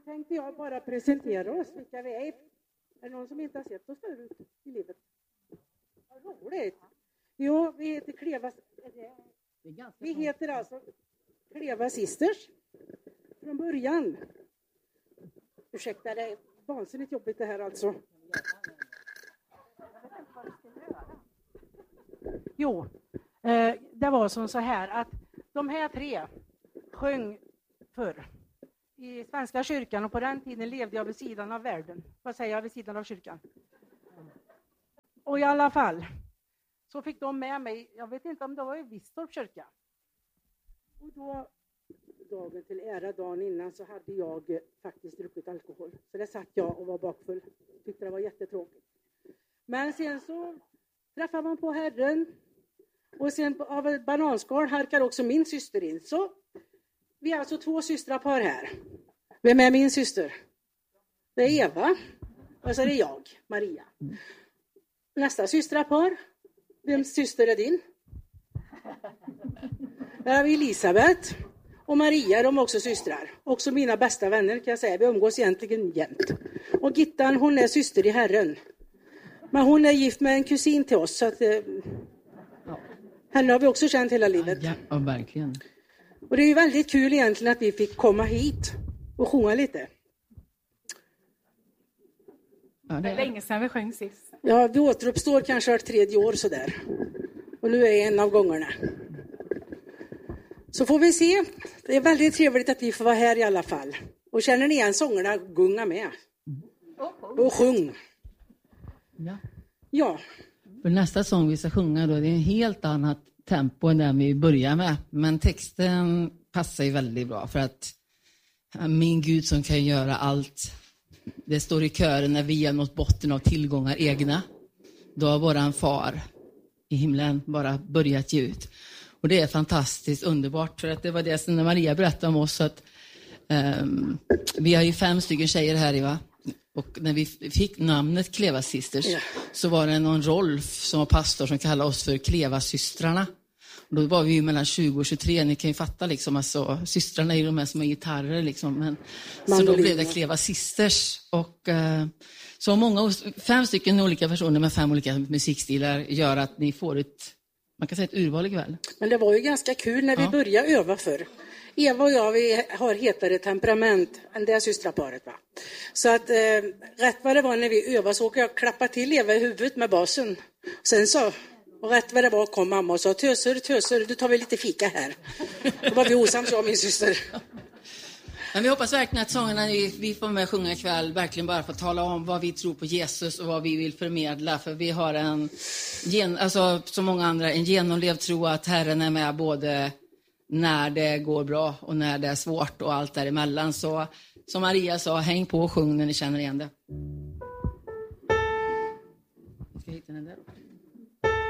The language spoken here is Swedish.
tänkte jag bara presentera oss, vilka vi är. Är det någon som inte har sett oss förut i livet? Vad roligt. Jo, vi heter Kleva. Vi heter alltså Kleva Sisters. Från början. Ursäkta, det är vansinnigt jobbigt det här alltså. Jo, det var som så här att de här tre sjöng förr i Svenska kyrkan, och på den tiden levde jag vid sidan av världen. Vad säger jag, vid sidan av kyrkan? Och i alla fall så fick de med mig, jag vet inte om det var i Vistorp kyrka. Och då, dagen till ära, dagen innan, så hade jag faktiskt druckit alkohol. Så där satt jag och var bakfull. Tyckte det var jättetråkigt. Men sen så träffade man på Herren. Och sen av ett bananskal harkar också min syster in. Så vi är alltså 2 systrapar här. Vem är min syster? Det är Eva. Och så är det jag, Maria. Nästa systrapar. Vems syster är din? Där har vi Elisabeth. Och Maria, de är också systrar. Också mina bästa vänner kan jag säga. Vi umgås egentligen jämt. Och Gittan, hon är syster i Herren. Men hon är gift med en kusin till oss. Så att, henne har vi också känt hela livet. Ja, verkligen. Och det är ju väldigt kul egentligen att vi fick komma hit och sjunga lite. Ja, det är länge sedan vi sjöng sist. Ja, vi återuppstår kanske vart 3:e år sådär. Och nu är en av gångerna. Så får vi se. Det är väldigt trevligt att vi får vara här i alla fall. Och känner ni igen sångerna, gunga med. Och sjung. Ja. Ja. För nästa sång vi ska sjunga då, det är en helt annat tempo än den vi börjar med. Men texten passar ju väldigt bra för att min Gud som kan göra allt. Det står i kören när vi har nått botten av tillgångar egna. Då har våran far i himlen bara börjat ge ut. Och det är fantastiskt underbart, för att det var det som Maria berättade om oss. Att, vi har ju 5 stycken tjejer här i, va? Och när vi fick namnet Kleva Sisters så var det någon Rolf som var pastor som kallade oss för Kleva systrarna. Och då var vi ju mellan 20 och 23, ni kan ju fatta liksom, alltså, systrarna är ju de här som är gitarrer liksom. Men, så då blev det Kleva Sisters. Och så många, 5 stycken olika personer med 5 olika musikstilar gör att ni får ett, man kan säga ett urval ikväll. Men det var ju ganska kul när vi började öva för. Eva och jag, vi har hetare temperament än det systraparet, va. Så att rätt vad det var när vi övade så åker jag klappa till Eva i huvudet med basen. Sen så, och rätt vad det var kom mamma och sa töser, du tar väl lite fika här. Då var vi osams, jag och min syster. Men vi hoppas verkligen att sångerna vi får med sjunga ikväll verkligen bara får tala om vad vi tror på Jesus och vad vi vill förmedla. För vi har alltså som många andra, en genomlevd tro att Herren är med både när det går bra och när det är svårt och allt däremellan. Så som Maria sa, häng på och sjung när ni känner igen det. Ska jag hitta den där?